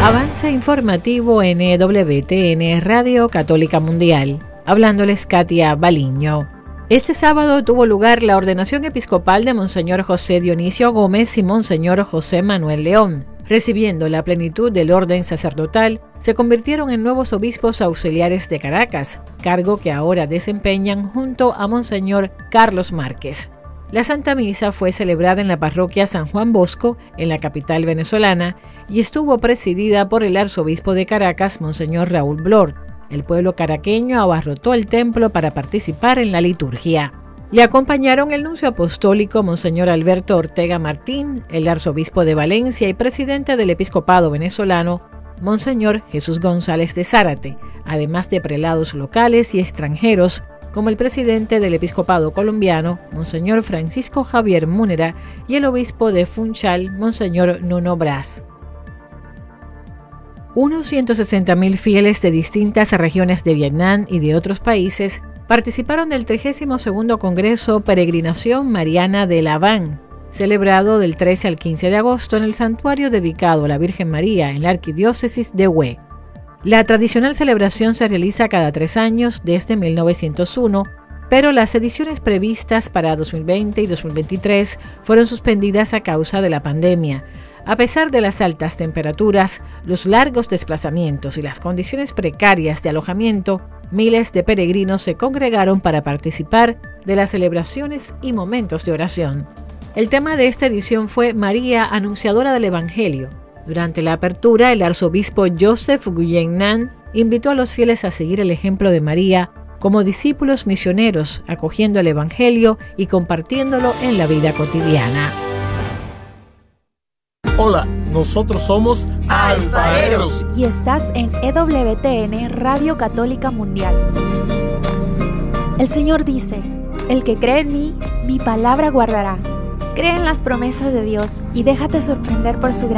Avance informativo en EWTN Radio Católica Mundial. Hablándoles Katia Baliño. Este sábado tuvo lugar la ordenación episcopal de Monseñor José Dionisio Gómez y Monseñor José Manuel León. Recibiendo la plenitud del orden sacerdotal, se convirtieron en nuevos obispos auxiliares de Caracas, cargo que ahora desempeñan junto a Monseñor Carlos Márquez. La Santa Misa fue celebrada en la parroquia San Juan Bosco, en la capital venezolana, y estuvo presidida por el arzobispo de Caracas, Monseñor Raúl Blord. El pueblo caraqueño abarrotó el templo para participar en la liturgia. Le acompañaron el nuncio apostólico Monseñor Alberto Ortega Martín, el arzobispo de Valencia y presidente del episcopado venezolano, Monseñor Jesús González de Zárate, además de prelados locales y extranjeros, como el presidente del episcopado colombiano, Monseñor Francisco Javier Múnera, y el obispo de Funchal, Monseñor Nuno Brás. Unos 160.000 fieles de distintas regiones de Vietnam y de otros países participaron del 32º Congreso Peregrinación Mariana de La Habana, celebrado del 13 al 15 de agosto en el santuario dedicado a la Virgen María en la arquidiócesis de Hue. La tradicional celebración se realiza cada 3 años desde 1901, pero las ediciones previstas para 2020 y 2023 fueron suspendidas a causa de la pandemia. A pesar de las altas temperaturas, los largos desplazamientos y las condiciones precarias de alojamiento, miles de peregrinos se congregaron para participar de las celebraciones y momentos de oración. El tema de esta edición fue María, Anunciadora del Evangelio. Durante la apertura, el arzobispo Joseph Nguyen Nam invitó a los fieles a seguir el ejemplo de María como discípulos misioneros, acogiendo el Evangelio y compartiéndolo en la vida cotidiana. Hola, nosotros somos Alfareros y estás en EWTN Radio Católica Mundial. El Señor dice, el que cree en mí, mi palabra guardará. Cree en las promesas de Dios y déjate sorprender por su gracia.